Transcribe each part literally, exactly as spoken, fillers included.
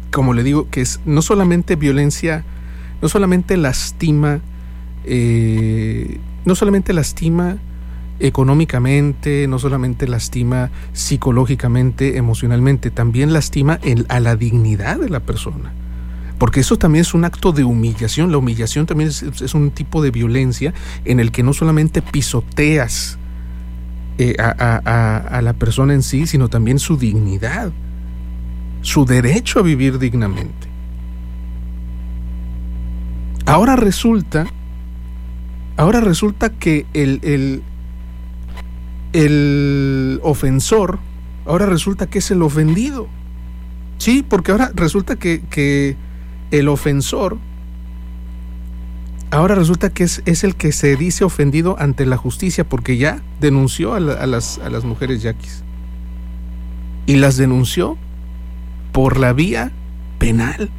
como le digo, que es no solamente violencia, no solamente lastima, eh, no solamente lastima económicamente, no solamente lastima psicológicamente, emocionalmente, también lastima el, a la dignidad de la persona. Porque eso también es un acto de humillación. La humillación también es, es un tipo de violencia en el que no solamente pisoteas eh, a, a, a, a la persona en sí, sino también su dignidad, su derecho a vivir dignamente. Ahora resulta, ahora resulta que el, el, el ofensor, ahora resulta que es el ofendido. Sí, porque ahora resulta que, que el ofensor, ahora resulta que es, es el que se dice ofendido ante la justicia, porque ya denunció a, la, a, las, a las mujeres yaquis. Y las denunció por la vía penal.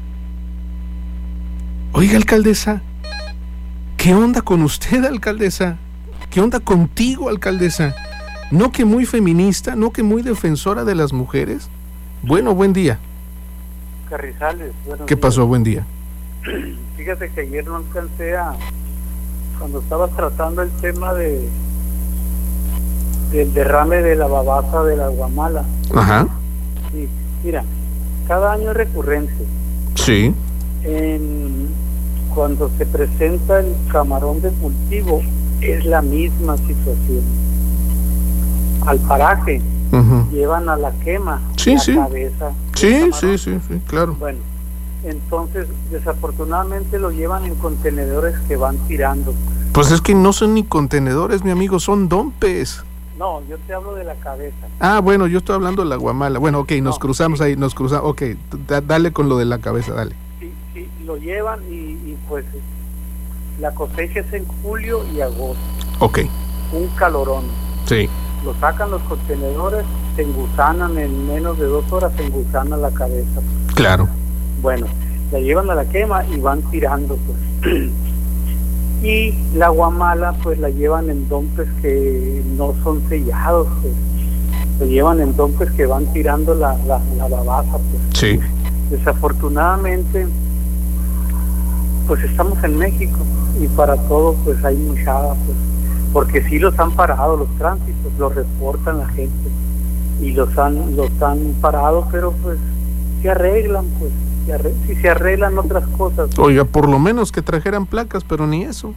Oiga, alcaldesa, ¿qué onda con usted, alcaldesa? ¿Qué onda contigo, alcaldesa? ¿No que muy feminista? ¿No que muy defensora de las mujeres? Bueno, buen día. Carrizales, buenos ¿Qué días. pasó? Buen día. Fíjate que ayer no alcancé a, cuando estabas tratando el tema de del derrame de la babasa de la Guamala. Ajá. Sí, mira, cada año es recurrente. Sí. En, cuando se presenta el camarón de cultivo, es la misma situación. Al paraje, uh-huh. llevan a la quema sí, la sí. cabeza. Sí, sí, sí, sí, claro. Bueno, entonces desafortunadamente lo llevan en contenedores que van tirando. Pues es que no son ni contenedores, mi amigo, son dompes. No, yo te hablo de la cabeza. Ah, bueno, yo estoy hablando de la Guamala. Bueno, ok, nos no, cruzamos sí. ahí, nos cruzamos. Ok, d- dale con lo de la cabeza, dale. Sí, sí, lo llevan y, y pues la cosecha es en julio y agosto. Ok. Un calorón. Sí. Lo sacan los contenedores, se engusanan en menos de dos horas, se engusana la cabeza. Claro. Bueno, la llevan a la quema y van tirando, pues. Y la Guamala, pues la llevan en dompes que no son sellados, pues. Se llevan en dompes que van tirando la, la, la babasa, pues. Sí. Desafortunadamente, pues estamos en México y para todo, pues hay muchada, pues. Porque sí los han parado los tránsitos, los reportan la gente y los han los han parado, pero pues se arreglan, pues se arreglan, si se arreglan otras cosas. Oiga, por lo menos que trajeran placas, pero ni eso.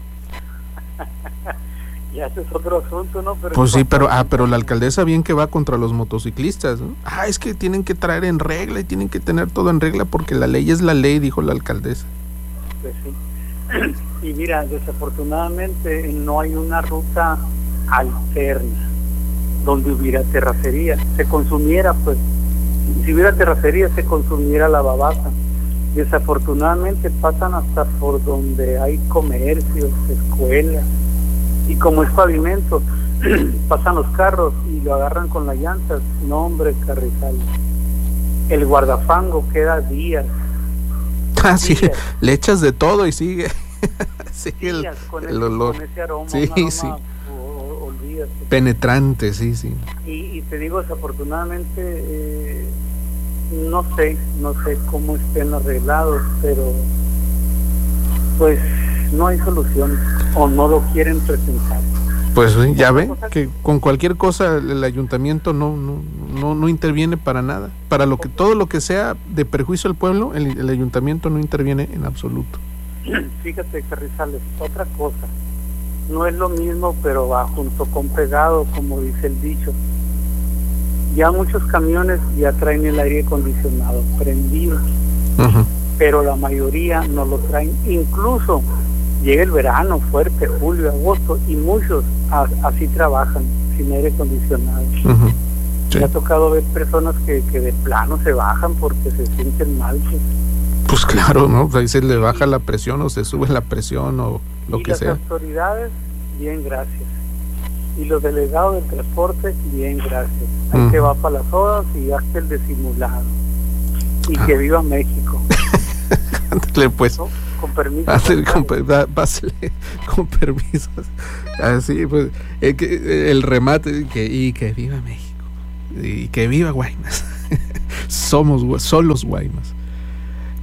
Ya ese es otro asunto, ¿no? Pero pues sí, pero ah, pero la alcaldesa bien que va contra los motociclistas, ¿no? Ah, es que tienen que traer en regla y tienen que tener todo en regla porque la ley es la ley, dijo la alcaldesa. Pues sí. Y mira, desafortunadamente no hay una ruta alterna donde hubiera terracería, se consumiera, pues, si hubiera terracería se consumiera la babasa. Desafortunadamente pasan hasta por donde hay comercios, escuelas, y como es pavimento, pasan los carros y lo agarran con las llantas. No, hombre, Carrizal, el guardafango queda días. Ah, sí, le echas de todo y sigue, sigue el, con el olor. Con ese aroma, sí, aroma, sí. O, olvídate. Penetrante, sí, sí. Y, y te digo, desafortunadamente, eh, no sé, no sé cómo estén arreglados, pero pues no hay solución o no lo quieren presentar. Pues ya ve que con cualquier cosa el ayuntamiento no no no no interviene para nada, para lo que todo lo que sea de perjuicio al pueblo, el, el ayuntamiento no interviene en absoluto. Fíjate, Carrizales, otra cosa, no es lo mismo, pero va junto con pegado, como dice el dicho. Ya muchos camiones ya traen el aire acondicionado prendido, uh-huh. pero la mayoría no lo traen, incluso llega el verano fuerte, julio, agosto, y muchos a, así trabajan, sin aire acondicionado. Uh-huh. Sí. Me ha tocado ver personas que, que de plano se bajan porque se sienten mal. Pues, pues claro, ¿no? Ahí se le baja la presión o se sube la presión o lo y que las sea. Las autoridades, bien, gracias. Y los delegados del transporte, bien, gracias. Hay uh-huh. que va para las horas y hasta el disimulado. Y ah. que viva México. Ándale, pues. ¿No? Con permiso. Pásale, con, pásale, con permisos. Así, pues, el, el remate, que, y que viva México. Y que viva Guaymas. Somos, son los Guaymas.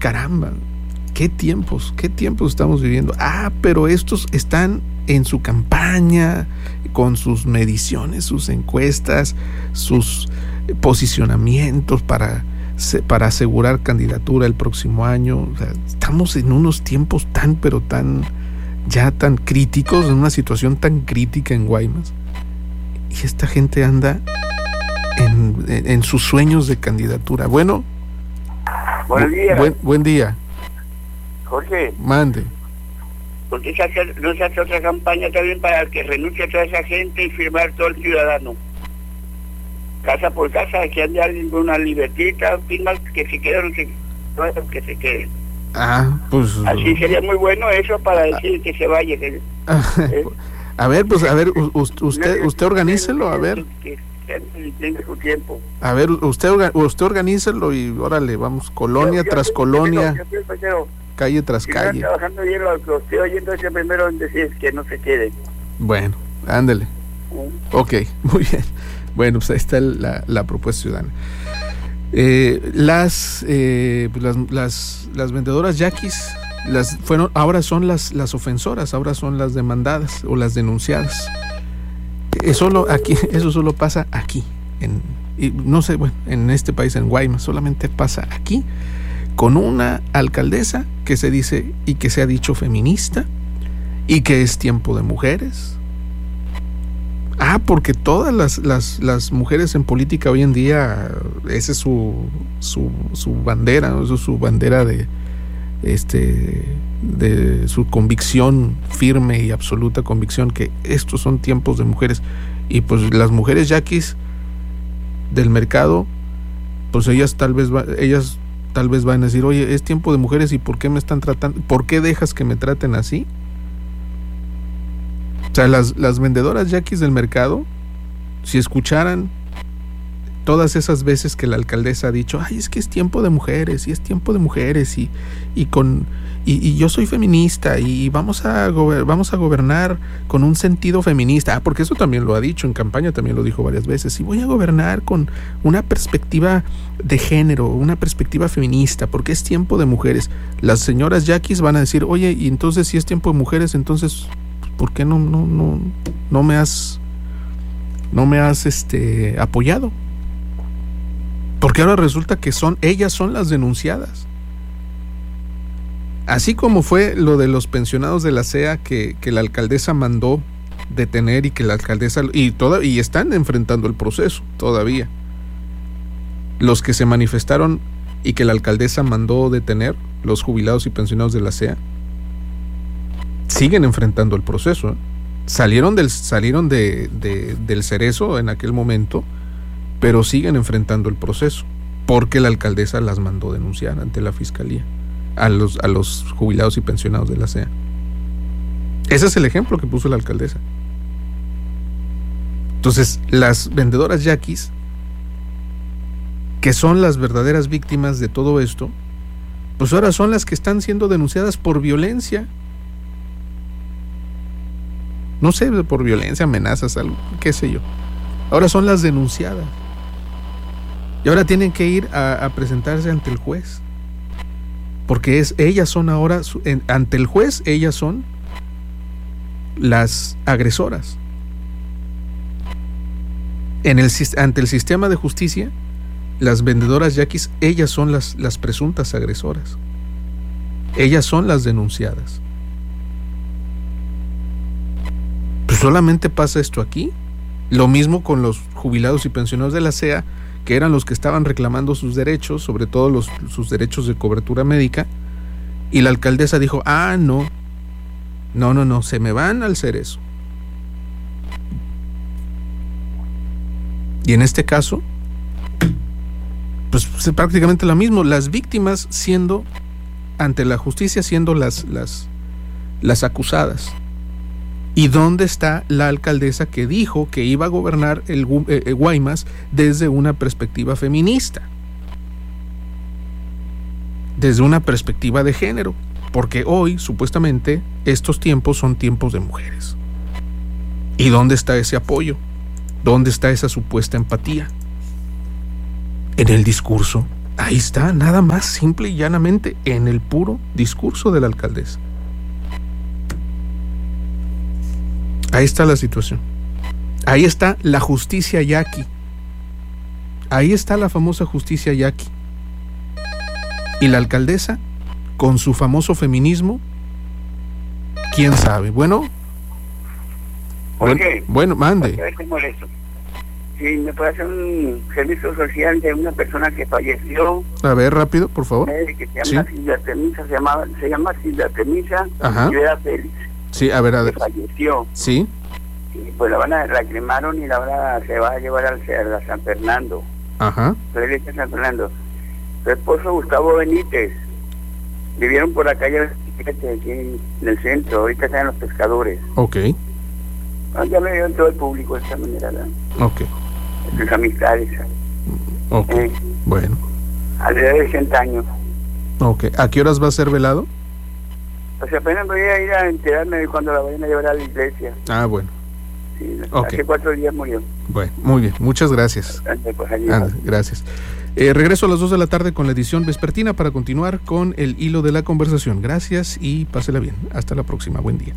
caramba, qué tiempos, qué tiempos estamos viviendo. Ah, pero estos están en su campaña, con sus mediciones, sus encuestas, sus posicionamientos para, para asegurar candidatura el próximo año. O sea, estamos en unos tiempos tan, pero tan, ya tan críticos, en una situación tan crítica en Guaymas. Y esta gente anda en, en, en sus sueños de candidatura. Bueno, buen día. Buen, buen día. Jorge. Mande. ¿Por qué se hace, no se hace otra campaña también para que renuncie a toda esa gente y firmar todo el ciudadano? Casa por casa, que ande alguien con una libretita, firma que se quede, no se, no, que se quede. Ah, pues... Así sería muy bueno eso para decir que se vaya. Que, ¿eh? A ver, pues, a ver, usted usted organícelo, a ver. Que, que tenga su tiempo. A ver, usted usted organícelo y órale, vamos, colonia yo, yo, tras yo, colonia, yo, yo, yo, calle tras si calle. No trabajando bien, lo, lo estoy oyendo ese primero en decir que no se quede. Bueno, ándele. ¿Mm? Ok, muy bien. Bueno, pues ahí está la, la propuesta ciudadana. Eh, las, eh, las las las vendedoras yaquis las fueron, ahora son las las ofensoras, ahora son las demandadas o las denunciadas. Eso solo aquí, eso solo pasa aquí, en, y no sé, bueno, en este país, en Guaymas, solamente pasa aquí, con una alcaldesa que se dice y que se ha dicho feminista y que es tiempo de mujeres. Ah, porque todas las, las, las mujeres en política hoy en día, esa es su, su, su bandera, ¿no? Eso es su bandera de, este, de su convicción firme y absoluta convicción que estos son tiempos de mujeres. Y pues las mujeres yaquis del mercado, pues ellas tal vez va, ellas tal vez van a decir, oye, es tiempo de mujeres y ¿por qué me están tratando? ¿Por qué dejas que me traten así? O sea, las, las vendedoras yaquis del mercado, si escucharan todas esas veces que la alcaldesa ha dicho, ay, es que es tiempo de mujeres, y es tiempo de mujeres, y, y con y, y yo soy feminista, y vamos a gober, vamos a gobernar con un sentido feminista, ah, porque eso también lo ha dicho en campaña, también lo dijo varias veces, y voy a gobernar con una perspectiva de género, una perspectiva feminista, porque es tiempo de mujeres. Las señoras yaquis van a decir, oye, y entonces si es tiempo de mujeres, entonces ¿por qué no no no no me has no me has este apoyado? Porque ahora resulta que son ellas son las denunciadas. Así como fue lo de los pensionados de la C E A que, que la alcaldesa mandó detener y que la alcaldesa y toda y están enfrentando el proceso todavía. Los que se manifestaron y que la alcaldesa mandó detener, los jubilados y pensionados de la C E A, siguen enfrentando el proceso, ¿eh? Salieron del salieron de, de, del cerezo en aquel momento, pero siguen enfrentando el proceso porque la alcaldesa las mandó denunciar ante la fiscalía a los a los jubilados y pensionados de la C E A. Ese es el ejemplo que puso la alcaldesa. Entonces, las vendedoras yaquis, que son las verdaderas víctimas de todo esto, pues ahora son las que están siendo denunciadas por violencia. No sé, por violencia, amenazas, algo, qué sé yo. Ahora son las denunciadas. Y ahora tienen que ir a, a presentarse ante el juez. Porque es, ellas son ahora, en, ante el juez, ellas son las agresoras. En el, ante el sistema de justicia, las vendedoras yaquis, ellas son las, las presuntas agresoras. Ellas son las denunciadas. Pues solamente pasa esto aquí. Lo mismo con los jubilados y pensionados de la C E A, que eran los que estaban reclamando sus derechos, sobre todo los, sus derechos de cobertura médica, y la alcaldesa dijo, ah, no, no, no, no, se me van al cerezo. Y en este caso, pues es prácticamente lo mismo, las víctimas siendo, ante la justicia, siendo las, las, las acusadas. ¿Y dónde está la alcaldesa que dijo que iba a gobernar el eh, Guaymas desde una perspectiva feminista? Desde una perspectiva de género. Porque hoy, supuestamente, estos tiempos son tiempos de mujeres. ¿Y dónde está ese apoyo? ¿Dónde está esa supuesta empatía? En el discurso, Ahí está, nada más, simple y llanamente, en el puro discurso de la alcaldesa. Ahí está la situación. Ahí está la justicia yaqui. Ahí está la famosa justicia yaqui. Y la alcaldesa, con su famoso feminismo, quién sabe. Bueno, bueno, bueno, mande. Si me puede hacer un servicio social de una persona que falleció. A ver, rápido, por favor. Eh, que se llama sí. Silvia Temisa, se, llamaba, se llama Silvia Temisa y era Félix. Sí, a ver, a ver. Que falleció. Sí. Y pues la van a, la cremaron y la van a, se va a llevar al, a San Fernando. Ajá. La iglesia de San Fernando. Su esposo Gustavo Benítez. Vivieron por la calle aquí en el centro, ahorita están Los Pescadores. Ok. Ah, ya me dio en todo el público de esta manera, ¿no? Ok. Sus amistades. Ok, eh, bueno. A la edad de sesenta años. Ok, ¿a qué horas va a ser velado? Pues apenas voy a ir a enterarme de cuando la vayan a llevar a la iglesia. Ah, bueno. Sí, okay. Hace cuatro días murió. Bueno, muy bien, muchas gracias. Ande, pues, allí Ande, gracias. Eh, regreso a las dos de la tarde con la edición vespertina para continuar con el hilo de la conversación. Gracias y pásela bien. Hasta la próxima. Buen día.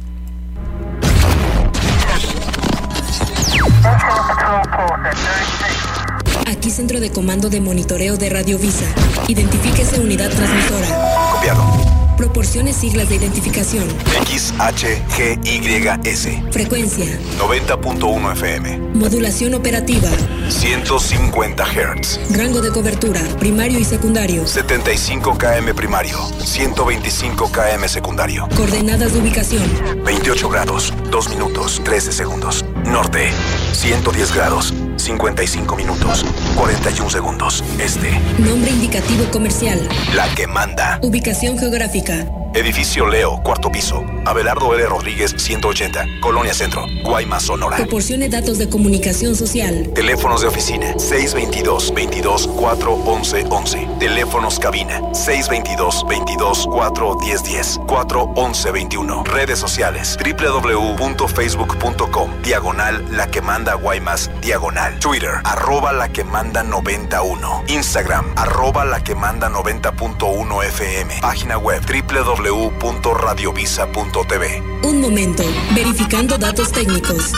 Aquí Centro de Comando de Monitoreo de Radio Visa. Identifíquese unidad transmisora. Copiado. Proporcione siglas de identificación. X H G Y S. Frecuencia. noventa punto uno F M. Modulación operativa. ciento cincuenta hertz. Rango de cobertura, primario y secundario. setenta y cinco kilómetros primario. ciento veinticinco kilómetros secundario. Coordenadas de ubicación. veintiocho grados, dos minutos, trece segundos. Norte. ciento diez grados, cincuenta y cinco minutos, cuarenta y uno segundos. Este. Nombre indicativo comercial. La que manda. Ubicación geográfica. Edificio Leo, cuarto piso. Abelardo L. Rodríguez, ciento ochenta. Colonia Centro, Guaymas, Sonora. Proporcione datos de comunicación social. Teléfonos de oficina, seis veintidós, veintidós, cuatro, once, once. Teléfonos cabina, seis veintidós, veintidós, cuatro, diez, diez. cuatro, once, veintiuno. Redes sociales, doble u doble u doble u punto facebook punto com. Diagonal La Que Manda Guaymas, diagonal. Twitter, arroba La Que Manda noventa y uno. Instagram, arroba La Que Manda noventa punto uno F M. Página web, doble u doble u doble u punto radiovisa punto t v. Un momento, verificando datos técnicos.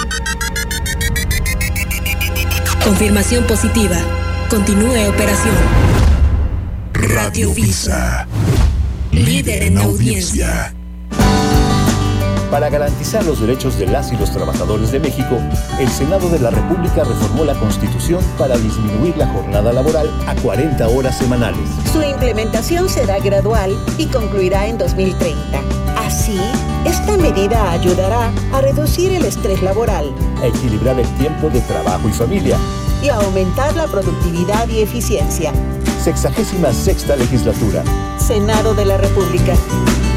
Confirmación positiva. Continúe operación. Radio Visa. Líder en audiencia. Para garantizar los derechos de las y los trabajadores de México, el Senado de la República reformó la Constitución para disminuir la jornada laboral a cuarenta horas semanales. Su implementación será gradual y concluirá en dos mil treinta. Así, esta medida ayudará a reducir el estrés laboral, a equilibrar el tiempo de trabajo y familia y a aumentar la productividad y eficiencia. Sexagésima sexta legislatura. Senado de la República.